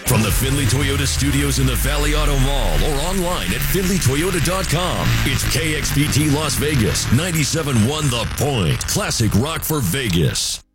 From the Findlay Toyota studios in the Valley Auto Mall or online at FindlayToyota.com, it's KXPT Las Vegas, 97.1 The Point. Classic rock for Vegas.